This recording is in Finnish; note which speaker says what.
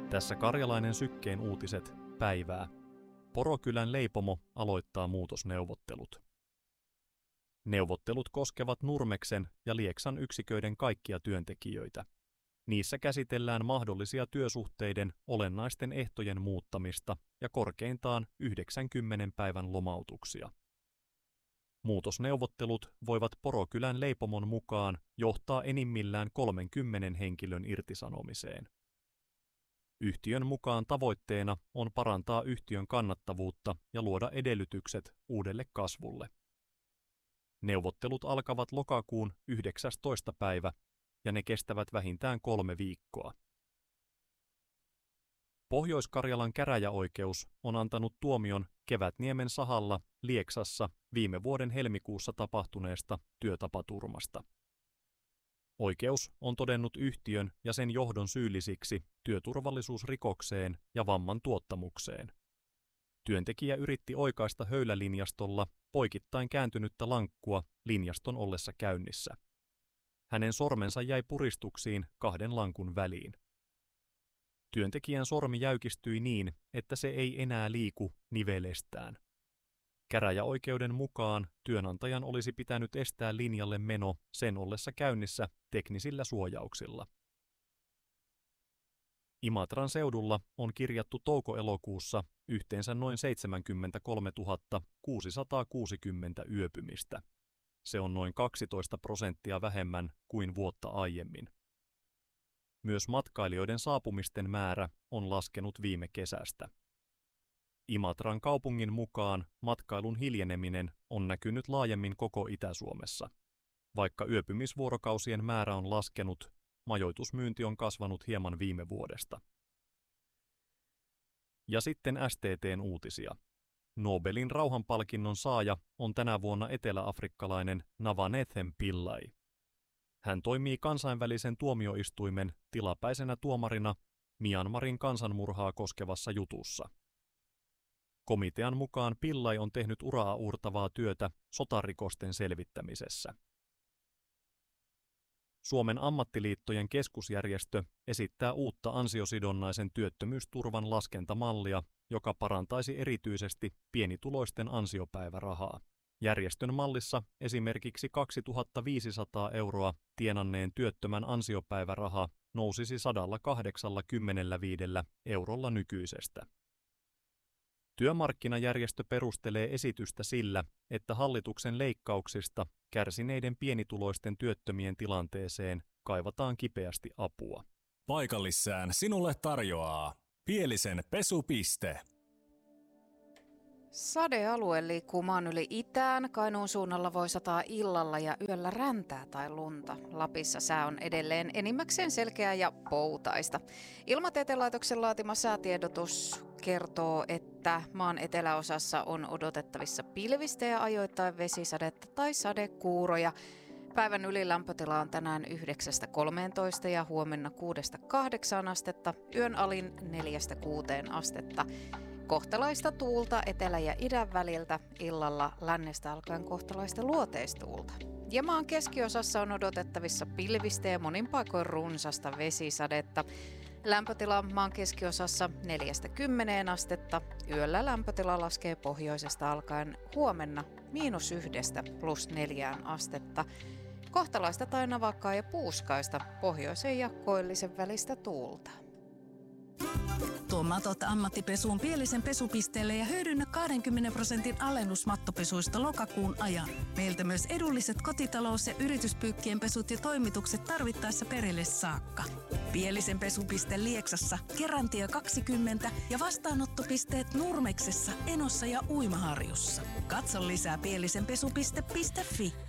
Speaker 1: Tässä Karjalainen Sykkeen uutiset päivää. Porokylän leipomo aloittaa muutosneuvottelut. Neuvottelut koskevat Nurmeksen ja Lieksan yksiköiden kaikkia työntekijöitä. Niissä käsitellään mahdollisia työsuhteiden olennaisten ehtojen muuttamista ja korkeintaan 90 päivän lomautuksia. Muutosneuvottelut voivat Porokylän leipomon mukaan johtaa enimmillään 30 henkilön irtisanomiseen. Yhtiön mukaan tavoitteena on parantaa yhtiön kannattavuutta ja luoda edellytykset uudelle kasvulle. Neuvottelut alkavat lokakuun 19. päivä ja ne kestävät vähintään 3 viikkoa. Pohjois-Karjalan käräjäoikeus on antanut tuomion Kevätniemen sahalla Lieksassa viime vuoden helmikuussa tapahtuneesta työtapaturmasta. Oikeus on todennut yhtiön ja sen johdon syyllisiksi työturvallisuusrikokseen ja vamman tuottamukseen. Työntekijä yritti oikaista höylälinjastolla poikittain kääntynyttä lankkua linjaston ollessa käynnissä. Hänen sormensa jäi puristuksiin 2 lankun väliin. Työntekijän sormi jäykistyi niin, että se ei enää liiku nivelestään. Käräjäoikeuden mukaan työnantajan olisi pitänyt estää linjalle meno sen ollessa käynnissä teknisillä suojauksilla. Imatran seudulla on kirjattu touko-elokuussa yhteensä noin 73 660 yöpymistä. Se on noin 12% vähemmän kuin vuotta aiemmin. Myös matkailijoiden saapumisten määrä on laskenut viime kesästä. Imatran kaupungin mukaan matkailun hiljeneminen on näkynyt laajemmin koko Itä-Suomessa. Vaikka yöpymisvuorokausien määrä on laskenut, majoitusmyynti on kasvanut hieman viime vuodesta. Ja sitten STT:n uutisia. Nobelin rauhanpalkinnon saaja on tänä vuonna eteläafrikkalainen Navanethem Pillay. Hän toimii kansainvälisen tuomioistuimen tilapäisenä tuomarina Myanmarin kansanmurhaa koskevassa jutussa. Komitean mukaan Pillay on tehnyt uraa uurtavaa työtä sotarikosten selvittämisessä. Suomen ammattiliittojen keskusjärjestö esittää uutta ansiosidonnaisen työttömyysturvan laskentamallia, joka parantaisi erityisesti pienituloisten ansiopäivärahaa. Järjestön mallissa esimerkiksi 2 500 € tienanneen työttömän ansiopäiväraha nousisi 185 € nykyisestä. Työmarkkinajärjestö perustelee esitystä sillä, että hallituksen leikkauksista kärsineiden pienituloisten työttömien tilanteeseen kaivataan kipeästi apua.
Speaker 2: Paikallissään sinulle tarjoaa Pielisen pesupiste.
Speaker 3: Sadealue liikkuu maan yli itään. Kainuun suunnalla voi sataa illalla ja yöllä räntää tai lunta. Lapissa sää on edelleen enimmäkseen selkeää ja poutaista. Ilmatieteen laitoksen laatima säätiedotus kertoo, että maan eteläosassa on odotettavissa pilvistä ja ajoittain vesisadetta tai sadekuuroja. Päivän ylilämpötila on tänään 9-13 ja huomenna 6-8 astetta, yön alin 4-6 astetta. Kohtalaista tuulta etelä- ja idän väliltä, illalla lännestä alkaen kohtalaista luoteistuulta. Ja maan keskiosassa on odotettavissa pilvistä ja monin paikoin runsasta vesisadetta. Lämpötila maan keskiosassa 4-10 astetta. Yöllä lämpötila laskee pohjoisesta alkaen huomenna -1 +4 astetta. Kohtalaista tai navakkaa ja puuskaista pohjoisen ja koillisen välistä tuulta.
Speaker 4: Tuo matot ammattipesuun Pielisen pesupisteelle ja hyödynnä 20% alennus mattopesuista lokakuun ajan. Meiltä myös edulliset kotitalous- ja yrityspyykkien pesut ja toimitukset tarvittaessa perille saakka. Pielisen pesupiste Lieksassa, Kerantie 20 ja vastaanottopisteet Nurmeksessa, Enossa ja Uimaharjussa. Katso lisää pielisenpesupiste.fi.